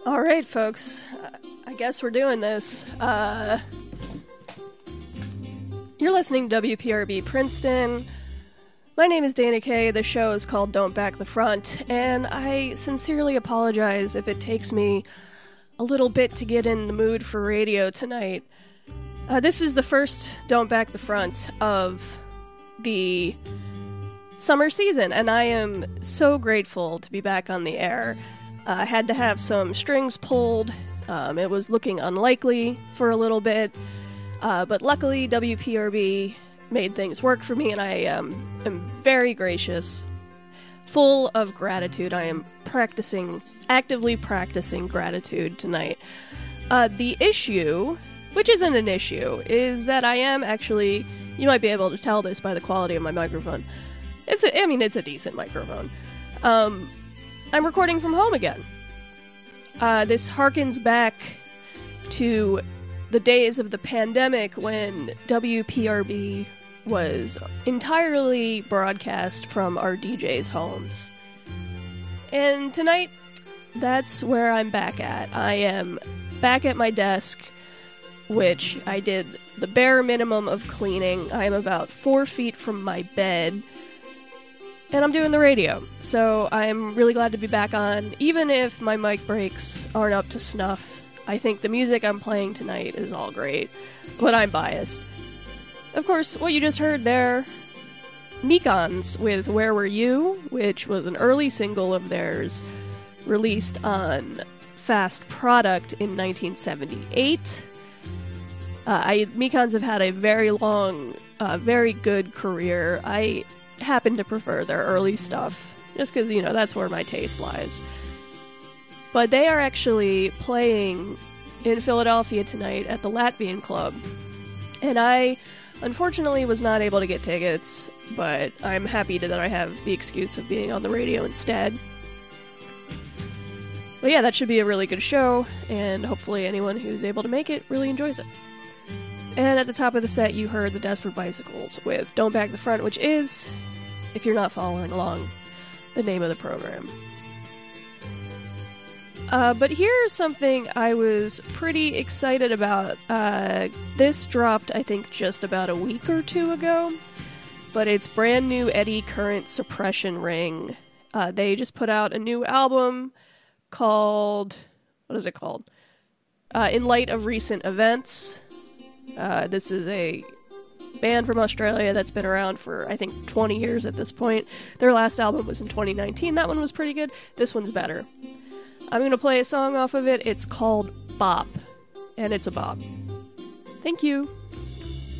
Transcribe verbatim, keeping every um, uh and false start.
All right, folks. I guess we're doing this. Uh, you're listening to W P R B Princeton. My name is Dana Kay. The show is called Don't Back the Front, and I sincerely apologize if it takes me a little bit to get in the mood for radio tonight. Uh, this is the first Don't Back the Front of the summer season, and I am so grateful to be back on the air. Uh, I had to have some strings pulled. Um, it was looking unlikely for a little bit, uh, but luckily W P R B made things work for me, and I um, am very gracious, full of gratitude. I am practicing, actively practicing gratitude tonight. Uh, the issue, which isn't an issue, is that I am actually, you might be able to tell this by the quality of my microphone. It's a, I mean, it's a decent microphone. Um, I'm recording from home again. Uh, this harkens back to the days of the pandemic when W P R B was entirely broadcast from our D Js' homes. And tonight, that's where I'm back at. I am back at my desk, which I did the bare minimum of cleaning. I am about four feet from my bed, and I'm doing the radio. So I'm really glad to be back on, even if my mic breaks aren't up to snuff. I think the music I'm playing tonight is all great, but I'm biased. Of course, what you just heard there, Mekons with Where Were You, which was an early single of theirs released on Fast Product in nineteen seventy-eight. Uh, I, Mekons have had a very long, uh, very good career. I happen to prefer their early stuff, just because, you know, that's where my taste lies. But they are actually playing in Philadelphia tonight at the Latvian Club, and I unfortunately was not able to get tickets, but I'm happy that I have the excuse of being on the radio instead. But yeah, that should be a really good show, and hopefully anyone who's able to make it really enjoys it. And at the top of the set, you heard the Desperate Bicycles with Don't Back the Front, which is, if you're not following along, the name of the program. Uh, but here's something I was pretty excited about. Uh, this dropped, I think, just about a week or two ago, but it's brand new Eddie Current Suppression Ring. Uh, they just put out a new album called, what is it called? Uh, In Light of Recent Events. Uh, this is a band from Australia that's been around for, I think, twenty years at this point. Their last album was in twenty nineteen. That one was pretty good. This one's better. I'm going to play a song off of it. It's called Bop, and it's a bop. Thank you.